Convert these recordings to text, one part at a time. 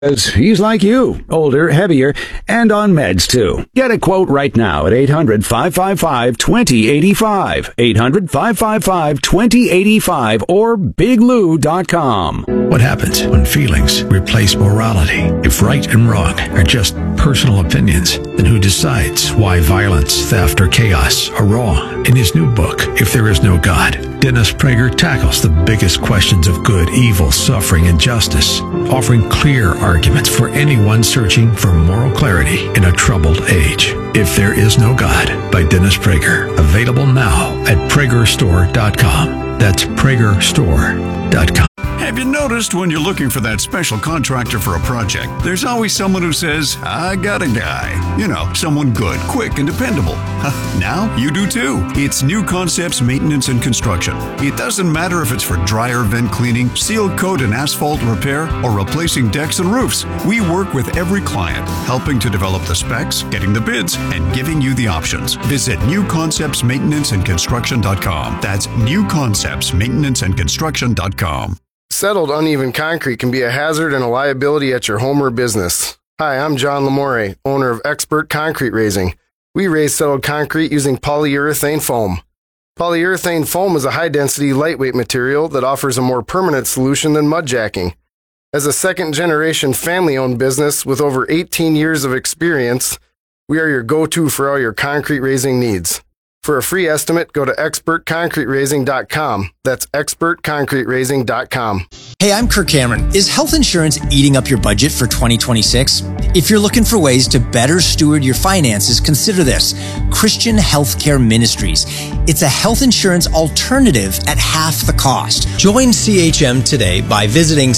He's like you, older, heavier, and on meds too. Get a quote right now at 800-555-2085, 800-555-2085, or biglou.com. What happens when feelings replace morality? If right and wrong are just personal opinions, then who decides why violence, theft, or chaos are wrong? In his new book, If There Is No God, Dennis Prager tackles the biggest questions of good, evil, suffering, and justice, offering clear arguments for anyone searching for moral clarity in a troubled age. If There Is No God by Dennis Prager. Available now at PragerStore.com. That's PragerStore.com. Have you noticed when you're looking for that special contractor for a project, there's always someone who says, I got a guy. You know, someone good, quick, and dependable. Now you do too. It's New Concepts Maintenance and Construction. It doesn't matter if it's for dryer vent cleaning, seal coat and asphalt repair, or replacing decks and roofs. We work with every client, helping to develop the specs, getting the bids, and giving you the options. Visit newconceptsmaintenanceandconstruction.com. That's newconceptsmaintenanceandconstruction.com. Settled uneven concrete can be a hazard and a liability at your home or business. Hi, I'm John Lamore, owner of Expert Concrete Raising. We raise settled concrete using polyurethane foam. Polyurethane foam is a high-density, lightweight material that offers a more permanent solution than mud jacking. As a second-generation family-owned business with over 18 years of experience, we are your go-to for all your concrete raising needs. For a free estimate, go to expertconcreteraising.com. That's expertconcreteraising.com. Hey, I'm Kirk Cameron. Is health insurance eating up your budget for 2026? If you're looking for ways to better steward your finances, consider this: Christian Healthcare Ministries. It's a health insurance alternative at half the cost. Join CHM today by visiting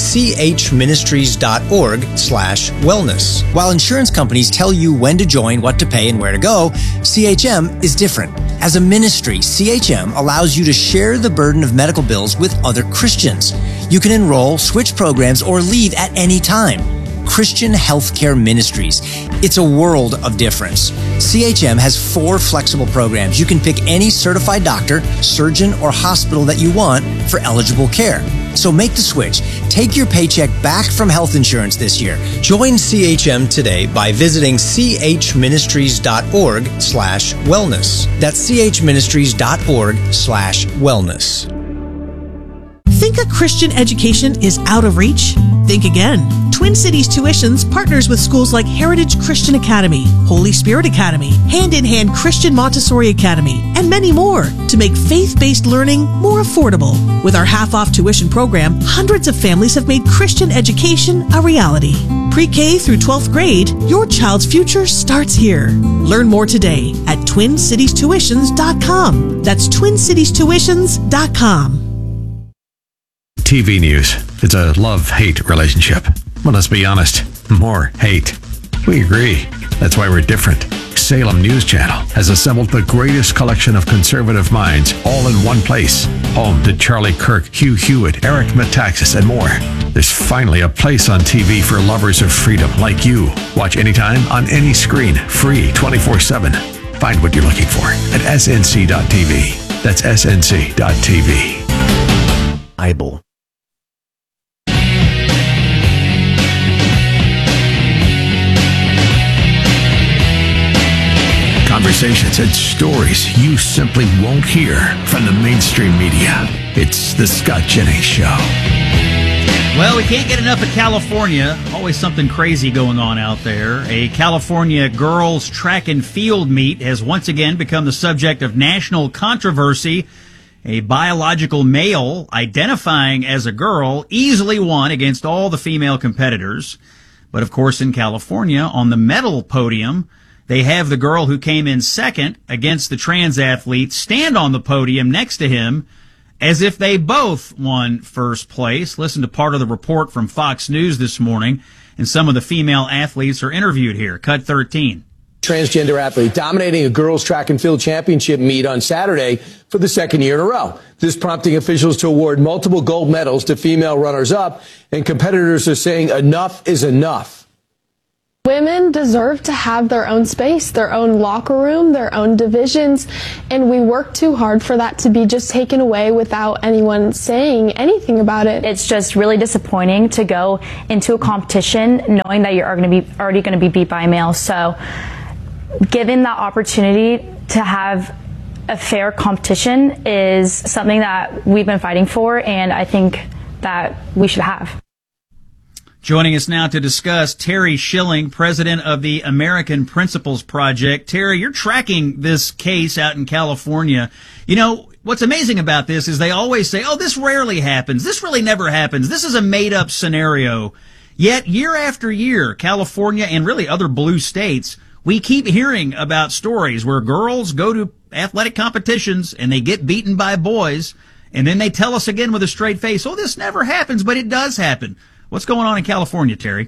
chministries.org/wellness. While insurance companies tell you when to join, what to pay, and where to go, CHM is different. As a ministry, CHM allows you to share the burden of medical bills with other Christians. You can enroll, switch programs, or leave at any time. Christian Healthcare Ministries. It's a world of difference. CHM has 4 flexible programs. You can pick any certified doctor, surgeon, or hospital that you want for eligible care. So make the switch. Take your paycheck back from health insurance this year. Join CHM today by visiting chministries.org/wellness. That's chministries.org/wellness. Think a Christian education is out of reach? Think again. Twin Cities Tuitions partners with schools like Heritage Christian Academy, Holy Spirit Academy, Hand in Hand Christian Montessori Academy, and many more to make faith-based learning more affordable. With our half-off tuition program, hundreds of families have made Christian education a reality. Pre-K through 12th grade, your child's future starts here. Learn more today at TwinCitiesTuitions.com. That's TwinCitiesTuitions.com. TV news. It's a love-hate relationship. Well, let's be honest. More hate. We agree. That's why we're different. Salem News Channel has assembled the greatest collection of conservative minds all in one place. Home to Charlie Kirk, Hugh Hewitt, Eric Metaxas, and more. There's finally a place on TV for lovers of freedom like you. Watch anytime on any screen. Free 24/7. Find what you're looking for at snc.tv. That's snc.tv. Bible. Conversations and stories you simply won't hear from the mainstream media. It's the Scott Jennings Show. Well, we can't get enough of California. Always something crazy going on out there. A California girls' track and field meet has once again become the subject of national controversy. A biological male identifying as a girl easily won against all the female competitors. But of course, in California, on the medal podium, they have the girl who came in second against the trans athlete stand on the podium next to him as if they both won first place. Listen to part of the report from Fox News this morning, and some of the female athletes are interviewed here. Cut 13. Transgender athlete dominating a girls' track and field championship meet on Saturday for the second year in a row. This prompting officials to award multiple gold medals to female runners-up, and competitors are saying enough is enough. Women deserve to have their own space, their own locker room, their own divisions, and we work too hard for that to be just taken away without anyone saying anything about it. It's just really disappointing to go into a competition knowing that you're already going to be beat by a male. So given that opportunity to have a fair competition is something that we've been fighting for, and I think that we should have. Joining us now to discuss, Terry Schilling, president of the American Principles Project. Terry, you're tracking this case out in California. You know, what's amazing about this is they always say, oh, this rarely happens. This really never happens. This is a made-up scenario. Yet, year after year, California and really other blue states, we keep hearing about stories where girls go to athletic competitions and they get beaten by boys, and then they tell us again with a straight face, oh, this never happens, but it does happen. What's going on in California, Terry?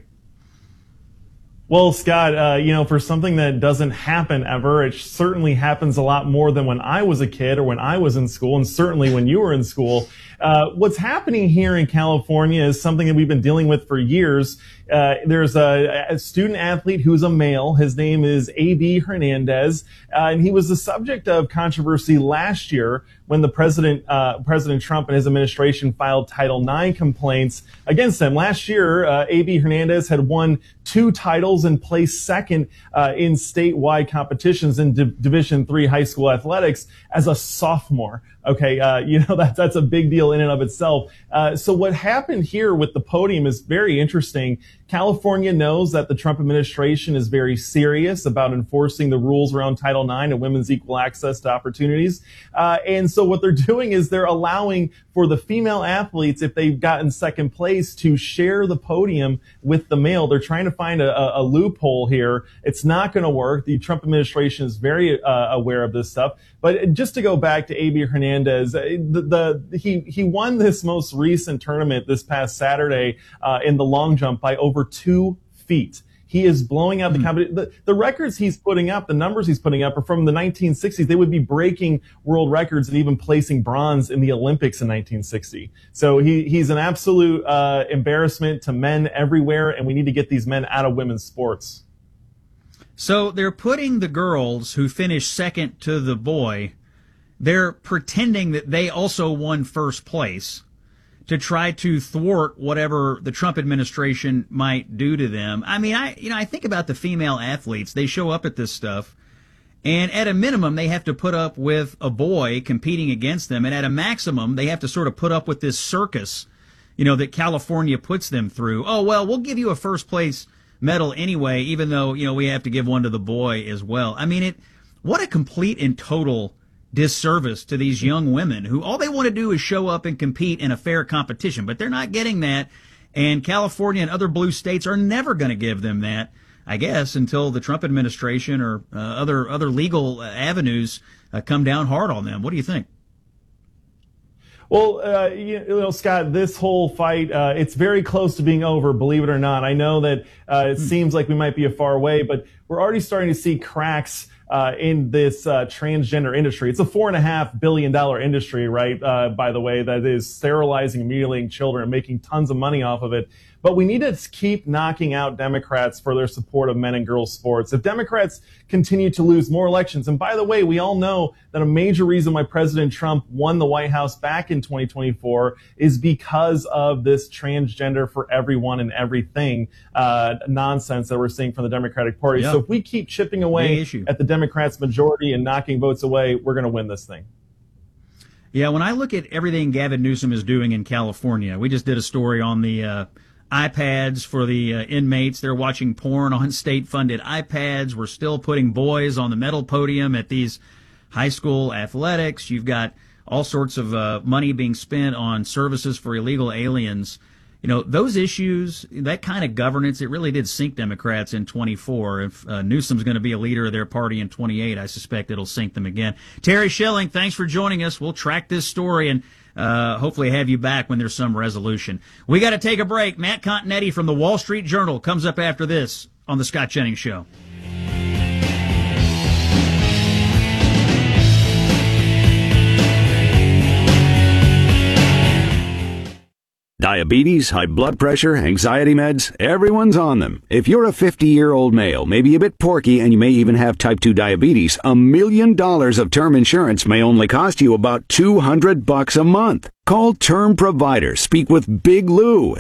Well, Scott, for something that doesn't happen ever, it certainly happens a lot more than when I was a kid or when I was in school, and certainly when you were in school. What's happening here in California is something that we've been dealing with for years. There's a student athlete who's a male. His name is A.B. Hernandez, and he was the subject of controversy last year when the President Trump and his administration filed Title IX complaints against him. Last year, A.B. Hernandez had won 2 titles and placed second in statewide competitions in Division III high school athletics as a sophomore. Okay, that's a big deal in and of itself. So what happened here with the podium is very interesting. California knows that the Trump administration is very serious about enforcing the rules around Title IX and women's equal access to opportunities. And so what they're doing is they're allowing for the female athletes, if they've gotten second place, to share the podium with the male. They're trying to find a loophole here. It's not going to work. The Trump administration is very aware of this stuff. But just to go back to A.B. Hernandez, he won this most recent tournament this past Saturday in the long jump by over 2 feet. He is blowing out the competition. The records he's putting up, the numbers he's putting up are from the 1960s. They would be breaking world records and even placing bronze in the Olympics in 1960. So he's an absolute embarrassment to men everywhere, and we need to get these men out of women's sports. So they're putting the girls who finished second to the boy, they're pretending that they also won first place to try to thwart whatever the Trump administration might do to them. I mean, I think about the female athletes. They show up at this stuff, and at a minimum, they have to put up with a boy competing against them, and at a maximum, they have to sort of put up with this circus, that California puts them through. Oh, well, we'll give you a first place medal anyway, even though, we have to give one to the boy as well. I mean, what a complete and total disservice to these young women who all they want to do is show up and compete in a fair competition, but they're not getting that. And California and other blue states are never going to give them that, I guess, until the Trump administration or other legal avenues come down hard on them. What do you think? Well, Scott, this whole fight, it's very close to being over, believe it or not. I know that it seems like we might be a far way, but we're already starting to see cracks in this transgender industry. It's a $4.5 billion industry, right? By the way, that is sterilizing and mutilating children and making tons of money off of it. But we need to keep knocking out Democrats for their support of men and girls sports. If Democrats continue to lose more elections, and by the way, we all know that a major reason why President Trump won the White House back in 2024 is because of this transgender for everyone and everything nonsense that we're seeing from the Democratic Party. Yeah. So if we keep chipping away at the Democrats' majority and knocking votes away, we're going to win this thing. Yeah, when I look at everything Gavin Newsom is doing in California, we just did a story on the iPads for the inmates. They're watching porn on state-funded iPads. We're still putting boys on the medal podium at these high school athletics. You've got all sorts of money being spent on services for illegal aliens. Those issues, that kind of governance, it really did sink Democrats in 24. If Newsom's going to be a leader of their party in 28, I suspect it'll sink them again. Terry Schilling, thanks for joining us. We'll track this story and hopefully have you back when there's some resolution. We got to take a break. Matt Continetti from the Wall Street Journal comes up after this on the Scott Jennings Show. Diabetes, high blood pressure, anxiety meds, everyone's on them. If you're a 50-year-old male, maybe a bit porky, and you may even have type 2 diabetes, $1 million of term insurance may only cost you about $200 a month. Call Term Provider. Speak with Big Lou at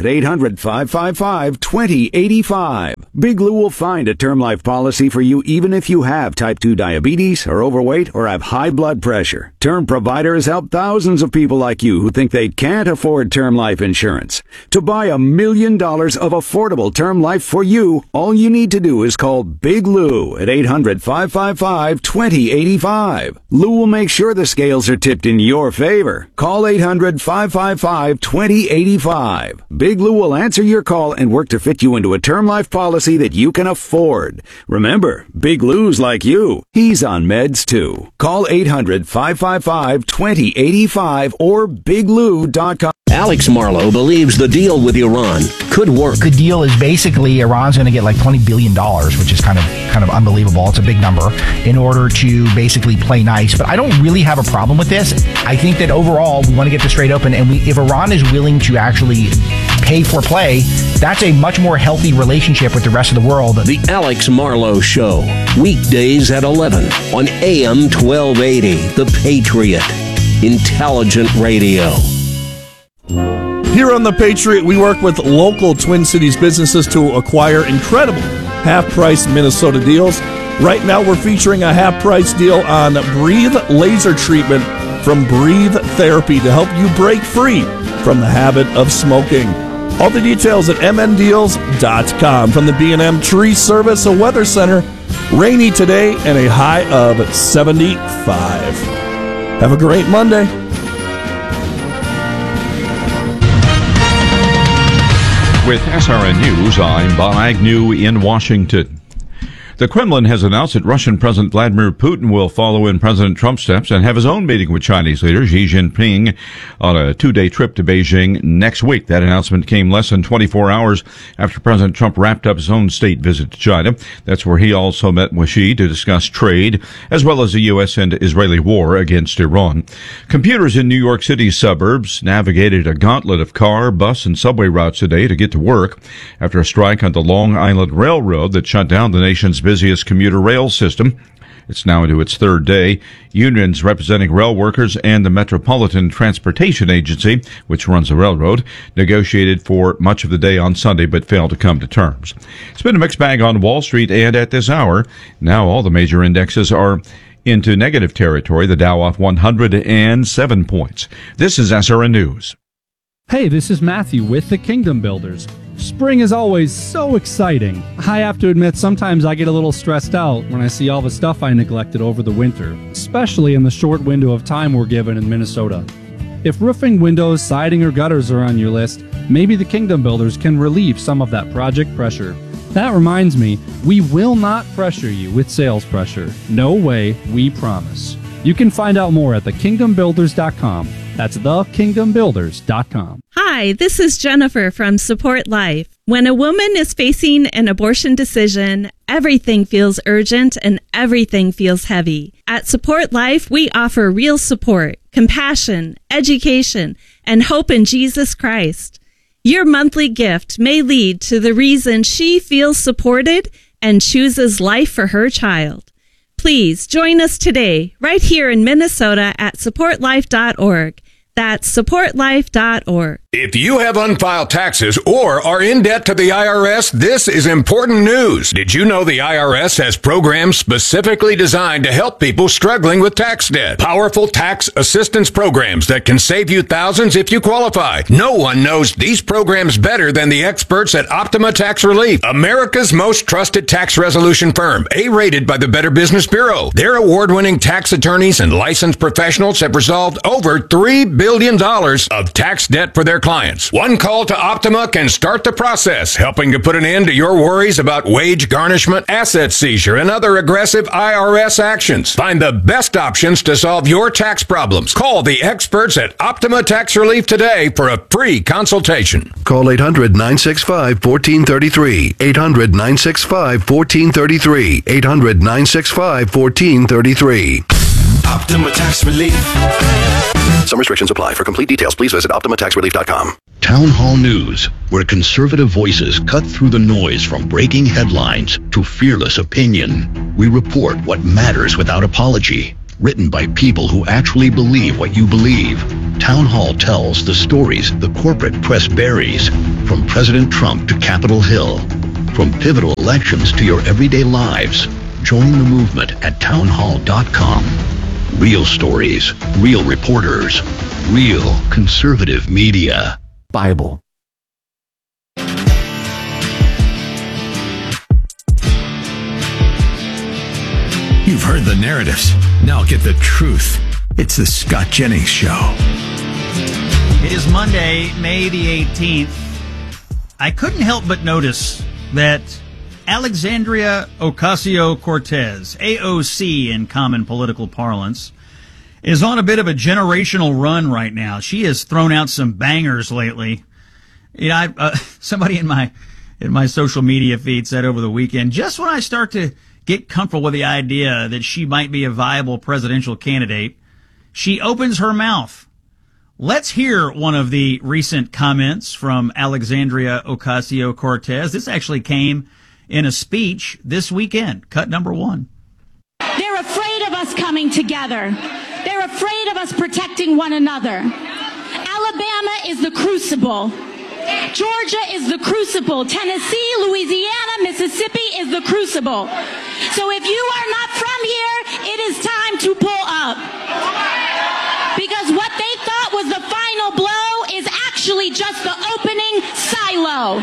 800-555-2085. Big Lou will find a term life policy for you even if you have type 2 diabetes, are overweight, or have high blood pressure. Term Provider has helped thousands of people like you who think they can't afford term life insurance. To buy $1 million of affordable term life for you, all you need to do is call Big Lou at 800-555-2085. Lou will make sure the scales are tipped in your favor. Call 800-555-2085. Big Lou will answer your call and work to fit you into a term life policy that you can afford. Remember, Big Lou's like you. He's on meds too. Call 800-555-2085 or biglou.com. Alex Marlowe believes the deal with Iran could work. The deal is basically Iran's going to get like $20 billion, which is kind of unbelievable. It's a big number in order to basically play nice. But I don't really have a problem with this. I think that overall we want to get this straight open, and if Iran is willing to actually pay for play, that's a much more healthy relationship with the rest of the world. The Alex Marlowe Show, weekdays at 11 on AM 1280, The Patriot. Intelligent radio. Here on The Patriot, we work with local Twin Cities businesses to acquire incredible half-price Minnesota deals. Right now, we're featuring a half-price deal on Breathe Laser Treatment from Breathe Therapy to help you break free from the habit of smoking. All the details at mndeals.com. From the B&M Tree Service, a weather center, rainy today and a high of 75. Have a great Monday. With SRN News, I'm Bob Agnew in Washington. The Kremlin has announced that Russian President Vladimir Putin will follow in President Trump's steps and have his own meeting with Chinese leader Xi Jinping on a 2-day trip to Beijing next week. That announcement came less than 24 hours after President Trump wrapped up his own state visit to China. That's where he also met with Xi to discuss trade, as well as the U.S. and Israeli war against Iran. Computers in New York City's suburbs navigated a gauntlet of car, bus, and subway routes today to get to work after a strike on the Long Island Railroad that shut down the nation's busiest commuter rail system. It's now into its third day. Unions representing rail workers and the Metropolitan Transportation Agency, which runs the railroad, negotiated for much of the day on Sunday but failed to come to terms. It's been a mixed bag on Wall Street and at this hour. Now all the major indexes are into negative territory. The Dow off 107 points. This is SRN News. Hey, this is Matthew with the Kingdom Builders. Spring is always so exciting. I have to admit, sometimes I get a little stressed out when I see all the stuff I neglected over the winter, especially in the short window of time we're given in Minnesota. If roofing, windows, siding, or gutters are on your list, maybe the Kingdom Builders can relieve some of that project pressure. That reminds me, we will not pressure you with sales pressure. No way, we promise. You can find out more at thekingdombuilders.com. That's thekingdombuilders.com. Hi, this is Jennifer from Support Life. When a woman is facing an abortion decision, everything feels urgent and everything feels heavy. At Support Life, we offer real support, compassion, education, and hope in Jesus Christ. Your monthly gift may lead to the reason she feels supported and chooses life for her child. Please join us today, right here in Minnesota at supportlife.org. That's supportlife.org. If you have unfiled taxes or are in debt to the IRS, this is important news. Did you know the IRS has programs specifically designed to help people struggling with tax debt? Powerful tax assistance programs that can save you thousands if you qualify. No one knows these programs better than the experts at Optima Tax Relief, America's most trusted tax resolution firm, A-rated by the Better Business Bureau. Their award-winning tax attorneys and licensed professionals have resolved over $3 billion of tax debt for their clients. One call to Optima can start the process, helping to put an end to your worries about wage garnishment, asset seizure, and other aggressive IRS actions. Find the best options to solve your tax problems. Call the experts at Optima Tax Relief today for a free consultation. Call 800-965-1433. 800-965-1433. 800-965-1433. Optima Tax Relief. Some restrictions apply. For complete details, please visit OptimaTaxRelief.com. Town Hall News, where conservative voices cut through the noise from breaking headlines to fearless opinion. We report what matters without apology. Written by people who actually believe what you believe. Town Hall tells the stories the corporate press buries, from President Trump to Capitol Hill, from pivotal elections to your everyday lives. Join the movement at townhall.com. Real stories, real reporters, real conservative media. Bible. You've heard the narratives. Now get the truth. It's the Scott Jennings Show. It is Monday, May the 18th. I couldn't help but notice that Alexandria Ocasio-Cortez, AOC in common political parlance, is on a bit of a generational run right now. She has thrown out some bangers lately. You know, somebody in my social media feed said over the weekend, just when I start to get comfortable with the idea that she might be a viable presidential candidate, she opens her mouth. Let's hear one of the recent comments from Alexandria Ocasio-Cortez. This actually came in a speech this weekend. Cut number 1. They're afraid of us coming together. They're afraid of us protecting one another. Alabama is the crucible. Georgia is the crucible. Tennessee, Louisiana, Mississippi is the crucible. So if you are not from here, it is time to pull up. Because what they thought was the final blow is actually just the opening silo.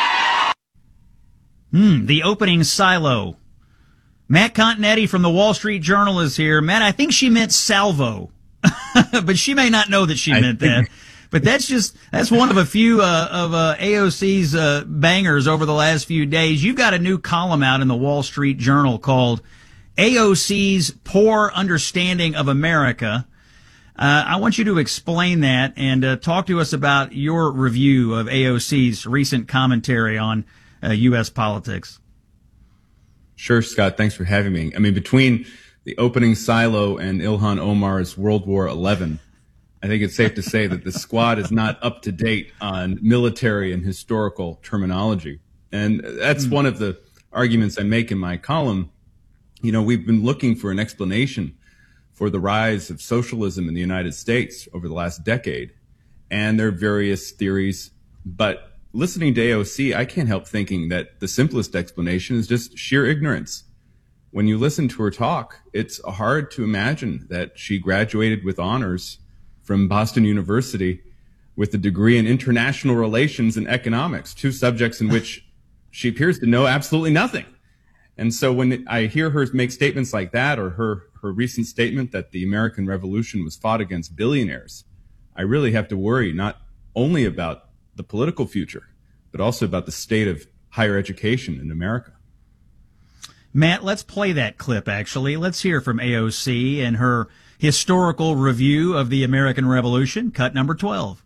The opening silo. Matt Continetti from the Wall Street Journal is here. Matt, I think she meant salvo, but she may not know that she meant that. But that's one of a few of AOC's bangers over the last few days. You've got a new column out in the Wall Street Journal called AOC's Poor Understanding of America. I want you to explain that and talk to us about your review of AOC's recent commentary on U.S. politics. Sure, Scott. Thanks for having me. I mean, between the opening silo and Ilhan Omar's World War XI, I think it's safe to say that the squad is not up to date on military and historical terminology. And that's one of the arguments I make in my column. You know, we've been looking for an explanation for the rise of socialism in the United States over the last decade. And there are various theories, but listening to AOC, I can't help thinking that the simplest explanation is just sheer ignorance. When you listen to her talk, it's hard to imagine that she graduated with honors from Boston University with a degree in international relations and economics, 2 subjects in which she appears to know absolutely nothing. And so when I hear her make statements like that, or her recent statement that the American Revolution was fought against billionaires, I really have to worry not only about the political future, but also about the state of higher education in America. Matt, let's play that clip, actually. Let's hear from AOC and her historical review of the American Revolution, cut number 12.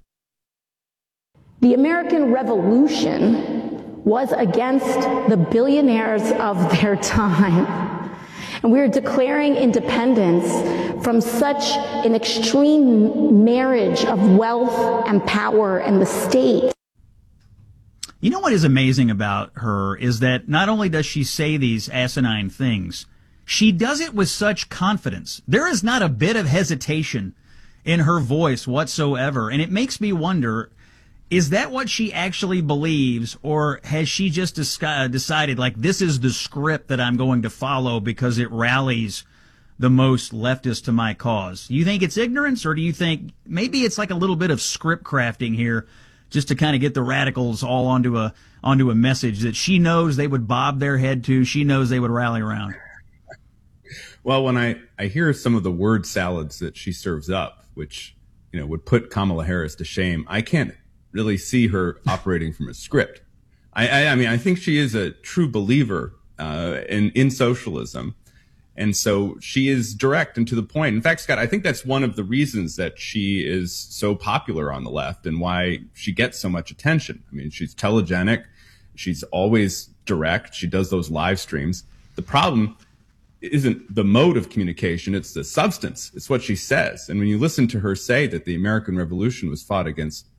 The American Revolution was against the billionaires of their time. And we're declaring independence from such an extreme marriage of wealth and power and the state. You know what is amazing about her is that not only does she say these asinine things, she does it with such confidence. There is not a bit of hesitation in her voice whatsoever. And it makes me wonder, is that what she actually believes, or has she just decided, like, this is the script that I'm going to follow because it rallies the most leftist to my cause? You think it's ignorance, or do you think maybe it's like a little bit of script crafting here just to kind of get the radicals all onto a message that she knows they would bob their head to, she knows they would rally around? Well, when I hear some of the word salads that she serves up, which, you know, would put Kamala Harris to shame, I can't really see her operating from a script. I mean, I think she is a true believer in socialism. And so she is direct and to the point. In fact, Scott, I think that's one of the reasons that she is so popular on the left and why she gets so much attention. I mean, she's telegenic. She's always direct. She does those live streams. The problem isn't the mode of communication. It's the substance. It's what she says. And when you listen to her say that the American Revolution was fought against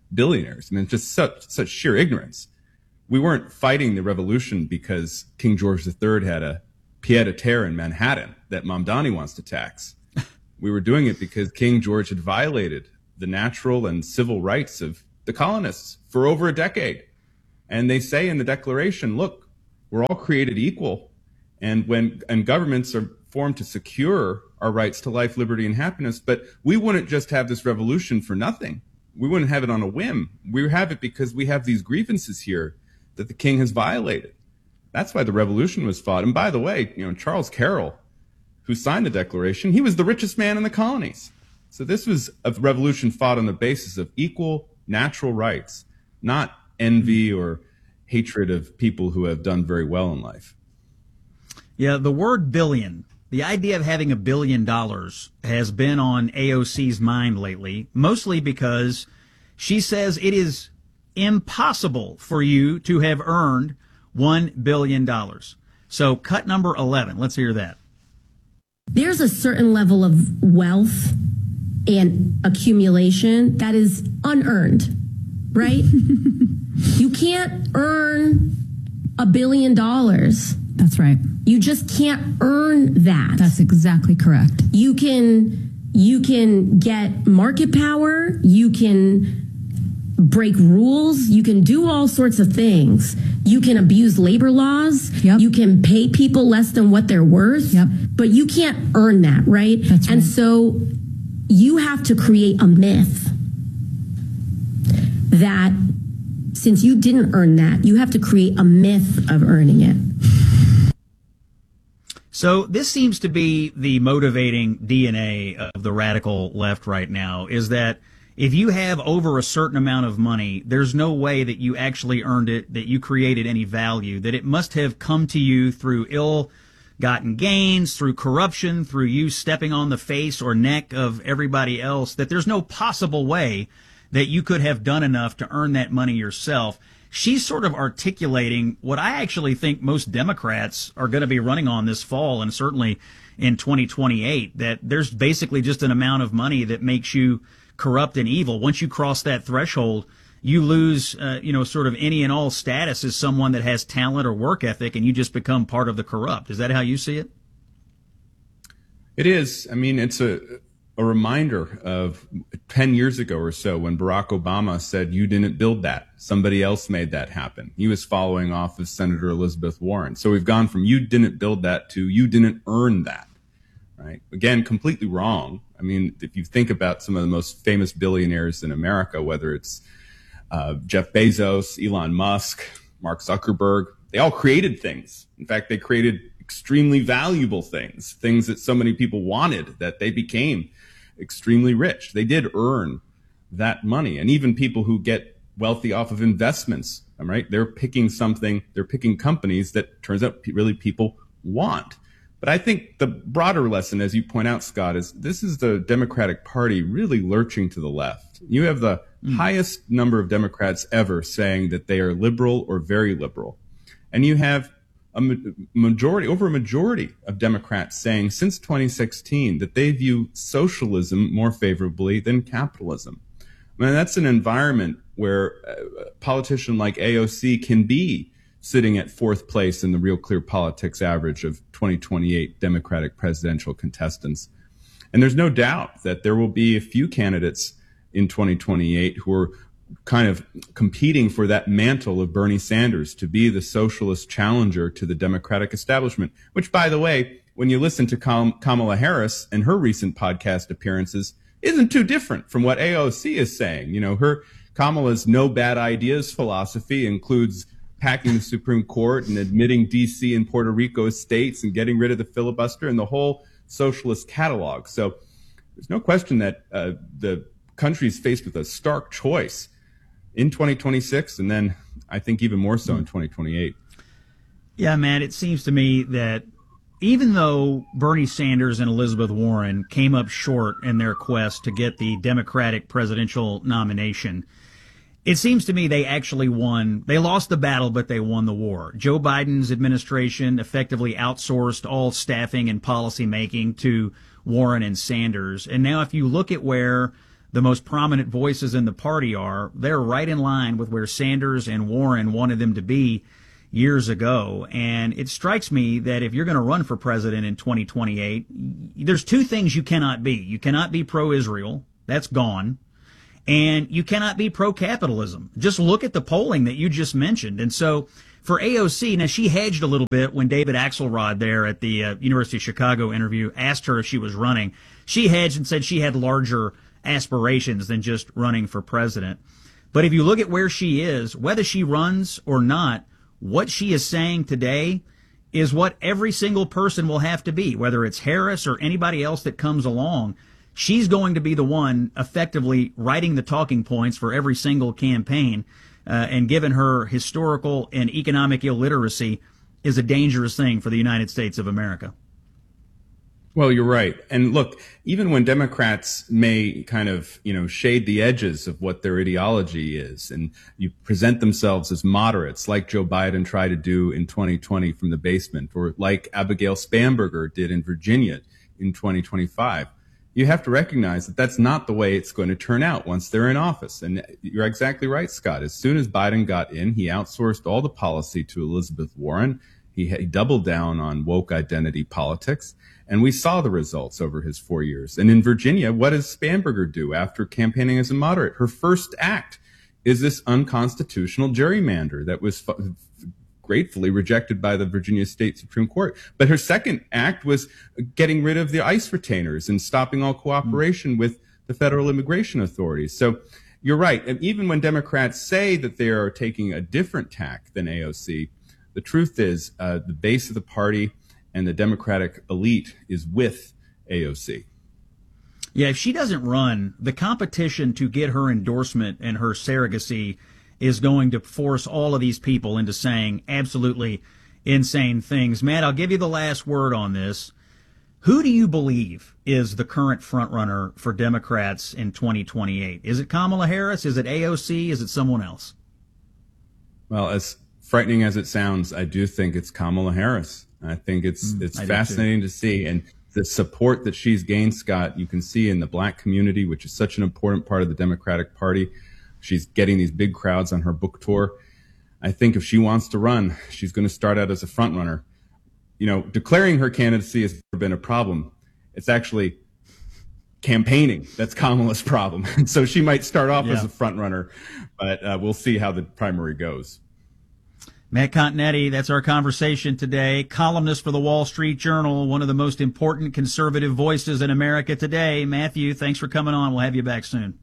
billionaires. I mean, just such sheer ignorance. We weren't fighting the revolution because King George III had a pied-à-terre in Manhattan that Mamdani wants to tax. We were doing it because King George had violated the natural and civil rights of the colonists for over a decade. And they say in the Declaration, look, we're all created equal. And governments are formed to secure our rights to life, liberty, and happiness. But we wouldn't just have this revolution for nothing. We wouldn't have it on a whim. We have it because we have these grievances here that the king has violated. That's why the revolution was fought. And by the way, Charles Carroll, who signed the Declaration, he was the richest man in the colonies. So this was a revolution fought on the basis of equal natural rights, not envy or hatred of people who have done very well in life. Yeah, the word billion, the idea of having $1 billion has been on AOC's mind lately, mostly because she says it is impossible for you to have earned $1 billion. So cut number 11. Let's hear that. There's a certain level of wealth and accumulation that is unearned, right? You can't earn $1 billion. That's right. You just can't earn that. That's exactly correct. You can get market power. You can break rules. You can do all sorts of things. You can abuse labor laws. Yep. You can pay people less than what they're worth. Yep. But you can't earn that, right? That's right. And so you have to create a myth that since you didn't earn that, you have to create a myth of earning it. So this seems to be the motivating DNA of the radical left right now, is that if you have over a certain amount of money, there's no way that you actually earned it, that you created any value, that it must have come to you through ill-gotten gains, through corruption, through you stepping on the face or neck of everybody else, that there's no possible way that you could have done enough to earn that money yourself. She's sort of articulating what I actually think most Democrats are going to be running on this fall, and certainly in 2028, that there's basically just an amount of money that makes you corrupt and evil. Once you cross that threshold, you lose, sort of any and all status as someone that has talent or work ethic, and you just become part of the corrupt. Is that how you see it? It is. I mean, it's a reminder of 10 years ago or so when Barack Obama said, you didn't build that. Somebody else made that happen. He was following off of Senator Elizabeth Warren. So we've gone from you didn't build that to you didn't earn that, right? Again, completely wrong. I mean, if you think about some of the most famous billionaires in America, whether it's Jeff Bezos, Elon Musk, Mark Zuckerberg, they all created things. In fact, they created extremely valuable things that so many people wanted that they became extremely rich. They did earn that money. And even people who get wealthy off of investments, right? They're picking companies that turns out really people want. But I think the broader lesson, as you point out, Scott, is this is the Democratic Party really lurching to the left. You have the highest number of Democrats ever saying that they are liberal or very liberal. And you have over a majority of Democrats saying since 2016 that they view socialism more favorably than capitalism. I mean, that's an environment where a politician like AOC can be sitting at fourth place in the Real Clear Politics average of 2028 Democratic presidential contestants. And there's no doubt that there will be a few candidates in 2028 who are kind of competing for that mantle of Bernie Sanders to be the socialist challenger to the Democratic establishment, which, by the way, when you listen to Kamala Harris and her recent podcast appearances, isn't too different from what AOC is saying. You know, Kamala's no bad ideas philosophy includes packing the Supreme Court and admitting D.C. and Puerto Rico as states and getting rid of the filibuster and the whole socialist catalog. So there's no question that the country is faced with a stark choice in 2026, and then I think even more so in 2028. Yeah, man, it seems to me that even though Bernie Sanders and Elizabeth Warren came up short in their quest to get the Democratic presidential nomination, it seems to me they actually won. They lost the battle, but they won the war. Joe Biden's administration effectively outsourced all staffing and policy making to Warren and Sanders. And now if you look at where the most prominent voices in the party are, they're right in line with where Sanders and Warren wanted them to be years ago. And it strikes me that if you're going to run for president in 2028, there's two things you cannot be. You cannot be pro-Israel. That's gone. And you cannot be pro-capitalism. Just look at the polling that you just mentioned. And so for AOC, now she hedged a little bit when David Axelrod there at the University of Chicago interview asked her if she was running. She hedged and said she had larger aspirations than just running for president. But if you look at where she is, whether she runs or not, what she is saying today is what every single person will have to be, whether it's Harris or anybody else that comes along. She's going to be the one effectively writing the talking points for every single campaign, and given her historical and economic illiteracy is a dangerous thing for the United States of America. Well, you're right. And look, even when Democrats may kind of, shade the edges of what their ideology is and you present themselves as moderates like Joe Biden tried to do in 2020 from the basement, or like Abigail Spanberger did in Virginia in 2025, you have to recognize that that's not the way it's going to turn out once they're in office. And you're exactly right, Scott. As soon as Biden got in, he outsourced all the policy to Elizabeth Warren. He doubled down on woke identity politics. And we saw the results over his 4 years. And in Virginia, what does Spanberger do after campaigning as a moderate? Her first act is this unconstitutional gerrymander that was gratefully rejected by the Virginia State Supreme Court. But her second act was getting rid of the ICE retainers and stopping all cooperation with the federal immigration authorities. So you're right. And even when Democrats say that they are taking a different tack than AOC, the truth is the base of the party and the Democratic elite is with AOC. Yeah, if she doesn't run, the competition to get her endorsement and her surrogacy is going to force all of these people into saying absolutely insane things. Matt, I'll give you the last word on this. Who do you believe is the current frontrunner for Democrats in 2028? Is it Kamala Harris? Is it AOC? Is it someone else? Well, as frightening as it sounds, I do think it's Kamala Harris. I think it's fascinating to see. And the support that she's gained, Scott, you can see in the black community, which is such an important part of the Democratic Party. She's getting these big crowds on her book tour. I think if she wants to run, she's going to start out as a front runner. Declaring her candidacy has never been a problem. It's actually campaigning that's Kamala's problem. And so she might start off as a front runner, but we'll see how the primary goes. Matt Continetti, that's our conversation today. Columnist for the Wall Street Journal, one of the most important conservative voices in America today. Matthew, thanks for coming on. We'll have you back soon.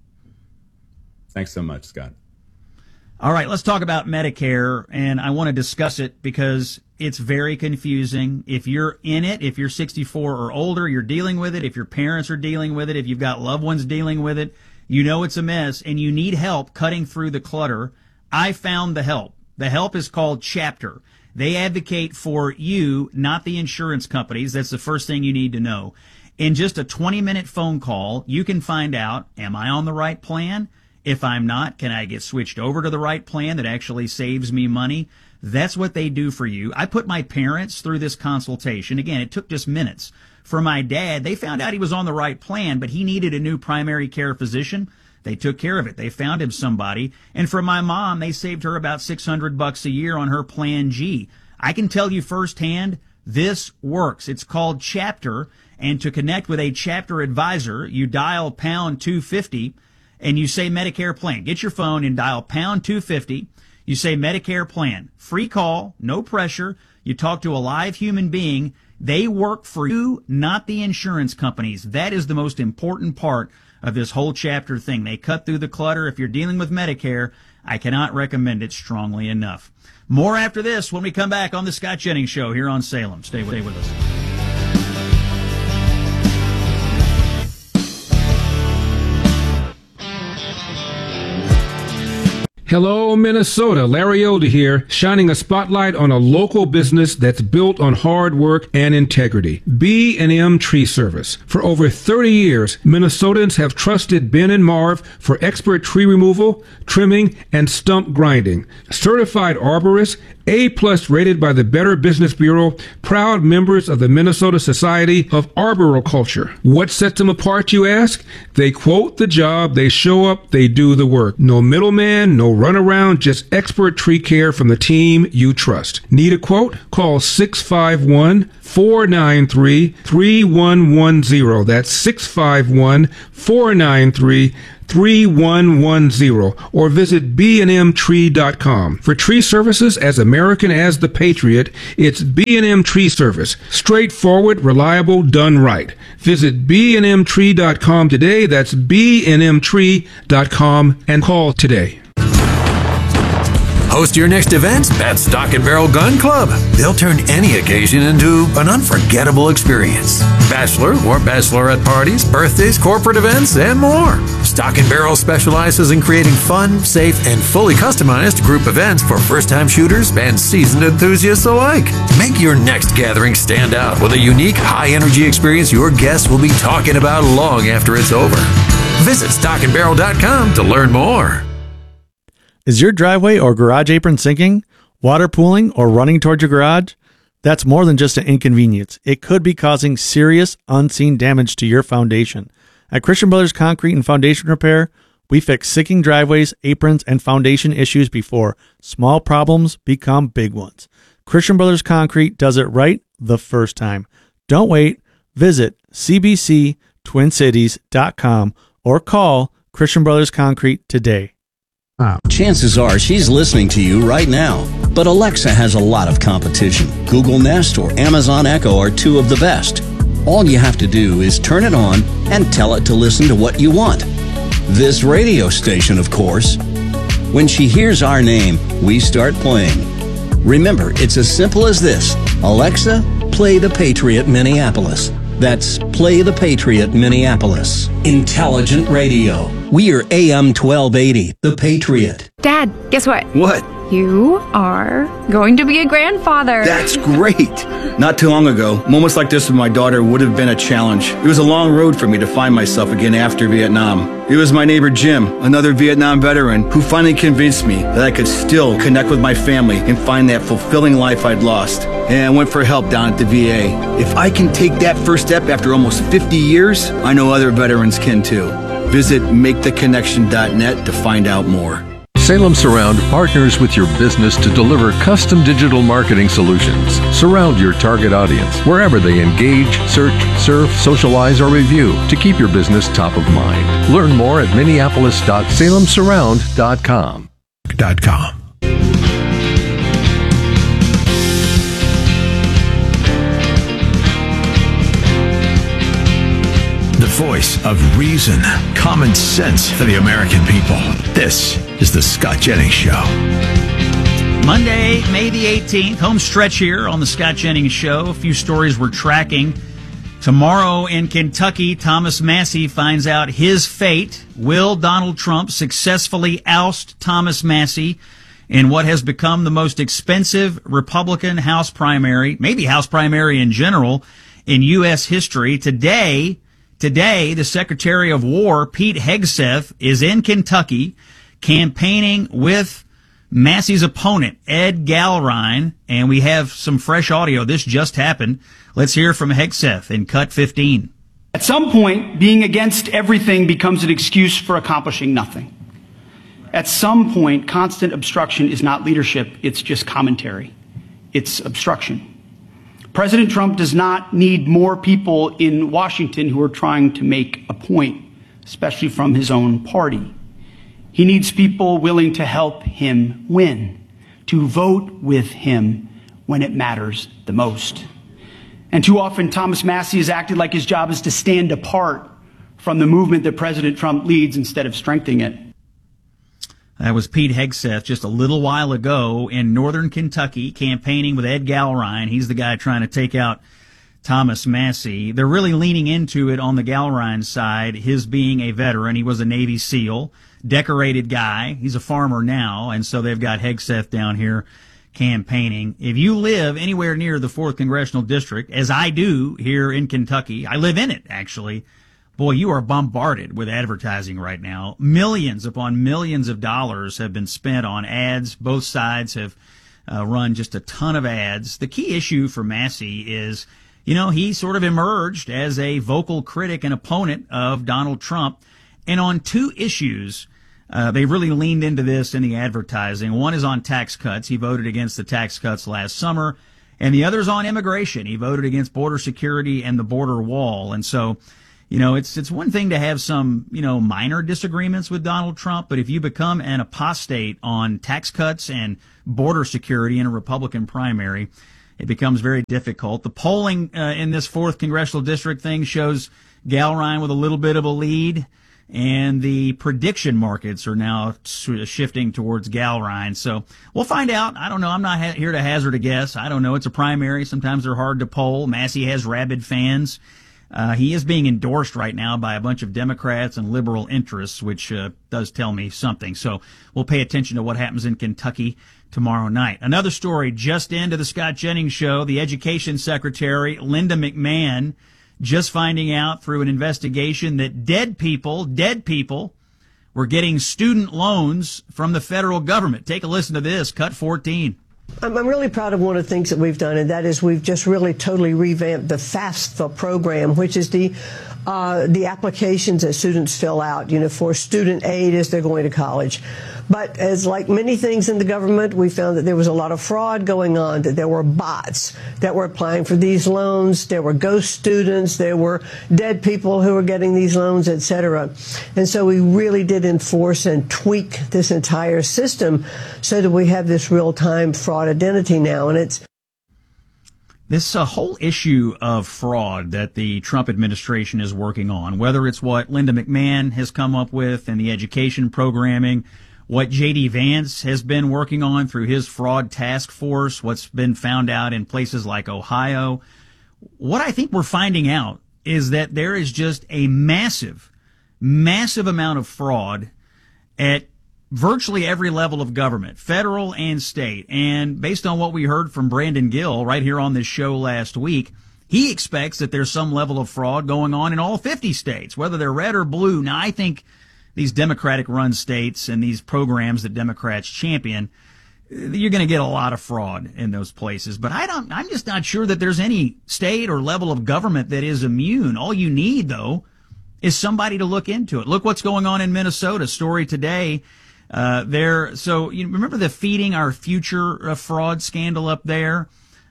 Thanks so much, Scott. All right, let's talk about Medicare, and I want to discuss it because it's very confusing. If you're in it, if you're 64 or older, you're dealing with it. If your parents are dealing with it, if you've got loved ones dealing with it, you know it's a mess, and you need help cutting through the clutter. I found the help. The help is called Chapter. They advocate for you, not the insurance companies. That's the first thing you need to know. In just a 20-minute phone call, you can find out, am I on the right plan? If I'm not, can I get switched over to the right plan that actually saves me money? That's what they do for you. I put my parents through this consultation. Again, it took just minutes. For my dad, they found out he was on the right plan, but he needed a new primary care physician. They took care of it. They found him somebody. And for my mom, they saved her about $600 a year on her Plan G. I can tell you firsthand, this works. It's called Chapter. And to connect with a Chapter advisor, you dial pound 250 and you say Medicare plan. Get your phone and dial pound 250. You say Medicare plan. Free call, no pressure. You talk to a live human being. They work for you, not the insurance companies. That is the most important part of this whole Chapter thing. They cut through the clutter. If you're dealing with Medicare, I cannot recommend it strongly enough. More after this when we come back on the Scott Jennings Show here on Salem. Stay with us. Hello, Minnesota. Larry Elder here, shining a spotlight on a local business that's built on hard work and integrity. B&M Tree Service. For over 30 years, Minnesotans have trusted Ben and Marv for expert tree removal, trimming, and stump grinding. Certified arborists A+ rated by the Better Business Bureau, proud members of the Minnesota Society of Arboriculture. What sets them apart, you ask? They quote the job, they show up, they do the work. No middleman, no runaround, just expert tree care from the team you trust. Need a quote? Call 651-493-3110. That's 651-493-3110, or visit bnmtree.com. For tree services as American as the Patriot, it's B&M Tree Service. Straightforward, reliable, done right. Visit bnmtree.com today. That's bnmtree.com, and call today. Host your next event at Stock and Barrel Gun Club. They'll turn any occasion into an unforgettable experience. Bachelor or bachelorette parties, birthdays, corporate events, and more. Stock and Barrel specializes in creating fun, safe, and fully customized group events for first-time shooters and seasoned enthusiasts alike. Make your next gathering stand out with a unique, high-energy experience your guests will be talking about long after it's over. Visit stockandbarrel.com to learn more. Is your driveway or garage apron sinking, water pooling, or running towards your garage? That's more than just an inconvenience. It could be causing serious, unseen damage to your foundation. At Christian Brothers Concrete and Foundation Repair, we fix sinking driveways, aprons, and foundation issues before small problems become big ones. Christian Brothers Concrete does it right the first time. Don't wait. Visit cbctwincities.com or call Christian Brothers Concrete today. Chances are she's listening to you right now. But Alexa has a lot of competition. Google Nest or Amazon Echo are two of the best. All you have to do is turn it on and tell it to listen to what you want. This radio station, of course. When she hears our name, we start playing. Remember, it's as simple as this. Alexa, play The Patriot Minneapolis. That's Play the Patriot Minneapolis. Intelligent radio. We are AM 1280, The Patriot. Dad, guess what? What? You are going to be a grandfather. That's great. Not too long ago, moments like this with my daughter would have been a challenge. It was a long road for me to find myself again after Vietnam. It was my neighbor Jim, another Vietnam veteran, who finally convinced me that I could still connect with my family and find that fulfilling life I'd lost. And I went for help down at the VA. If I can take that first step after almost 50 years, I know other veterans can too. Visit MakeTheConnection.net to find out more. Salem Surround partners with your business to deliver custom digital marketing solutions. Surround your target audience wherever they engage, search, surf, socialize, or review to keep your business top of mind. Learn more at minneapolis.salemsurround.com. The voice of reason, common sense for the American people. This is the Scott Jennings Show. Monday, May the 18th, home stretch here on the Scott Jennings Show. A few stories we're tracking. Tomorrow in Kentucky, Thomas Massie finds out his fate. Will Donald Trump successfully oust Thomas Massie in what has become the most expensive Republican House primary, maybe House primary in general, in U.S. history? Today, the Secretary of War, Pete Hegseth, is in Kentucky campaigning with Massie's opponent, Ed Gallrein, and we have some fresh audio. This just happened. Let's hear from Hegseth in Cut 15. At some point, being against everything becomes an excuse for accomplishing nothing. At some point, constant obstruction is not leadership, it's just commentary. It's obstruction. President Trump does not need more people in Washington who are trying to make a point, especially from his own party. He needs people willing to help him win, to vote with him when it matters the most. And too often, Thomas Massie has acted like his job is to stand apart from the movement that President Trump leads instead of strengthening it. That was Pete Hegseth just a little while ago in northern Kentucky campaigning with Ed Gallrein. He's the guy trying to take out Thomas Massie. They're really leaning into it on the Gallrein side, his being a veteran. He was a Navy SEAL, decorated guy. He's a farmer now, and so they've got Hegseth down here campaigning. If you live anywhere near the 4th Congressional District, as I do here in Kentucky, I live in it, actually, boy, you are bombarded with advertising right now. Millions upon millions of dollars have been spent on ads. Both sides have run just a ton of ads. The key issue for Massey is, he sort of emerged as a vocal critic and opponent of Donald Trump. And on two issues, they really leaned into this in the advertising. One is on tax cuts. He voted against the tax cuts last summer. And the other is on immigration. He voted against border security and the border wall. And so, it's one thing to have some, minor disagreements with Donald Trump, but if you become an apostate on tax cuts and border security in a Republican primary, it becomes very difficult. The polling in this 4th congressional district thing shows Gallrein with a little bit of a lead, and the prediction markets are now shifting towards Gallrein. So we'll find out. I don't know. I'm not here to hazard a guess. I don't know. It's a primary. Sometimes they're hard to poll. Massey has rabid fans. He is being endorsed right now by a bunch of Democrats and liberal interests, which does tell me something. So we'll pay attention to what happens in Kentucky tomorrow night. Another story just into the Scott Jennings Show. The Education Secretary, Linda McMahon, just finding out through an investigation that dead people were getting student loans from the federal government. Take a listen to this, cut 14. I'm really proud of one of the things that we've done, and that is we've just really totally revamped the FAFSA program, which is the applications that students fill out, for student aid as they're going to college. But as like many things in the government, we found that there was a lot of fraud going on, that there were bots that were applying for these loans, there were ghost students, there were dead people who were getting these loans, etc. And so we really did enforce and tweak this entire system so that we have this real-time fraud identity now. And it's this whole issue of fraud that the Trump administration is working on, whether it's what Linda McMahon has come up with in the education programming, what J.D. Vance has been working on through his fraud task force, what's been found out in places like Ohio. What I think we're finding out is that there is just a massive amount of fraud at virtually every level of government, federal and state. And based on what we heard from Brandon Gill right here on this show last week, he expects that there's some level of fraud going on in all 50 states, whether they're red or blue. Now, I think these Democratic-run states and these programs that Democrats champion, you're going to get a lot of fraud in those places. But I'm just not sure that there's any state or level of government that is immune. All you need, though, is somebody to look into it. Look what's going on in Minnesota. Story today. So you remember the Feeding Our Future fraud scandal up there?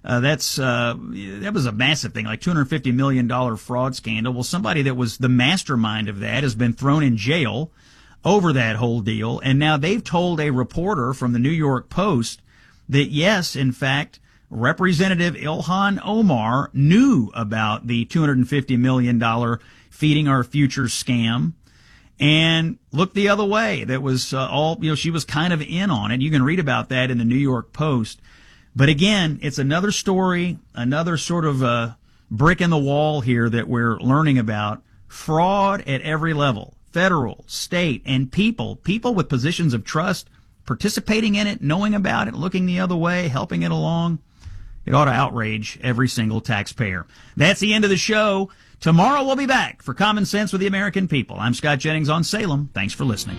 That was a massive thing, like $250 million fraud scandal. Well, somebody that was the mastermind of that has been thrown in jail over that whole deal. And now they've told a reporter from the New York Post that, yes, in fact, Representative Ilhan Omar knew about the $250 million Feeding Our Future scam and looked the other way. That was she was kind of in on it. You can read about that in the New York Post. But again, it's another story, another sort of brick in the wall here that we're learning about. Fraud at every level, federal, state, and people with positions of trust participating in it, knowing about it, looking the other way, helping it along. It ought to outrage every single taxpayer. That's the end of the show. Tomorrow we'll be back for Common Sense with the American People. I'm Scott Jennings on Salem. Thanks for listening.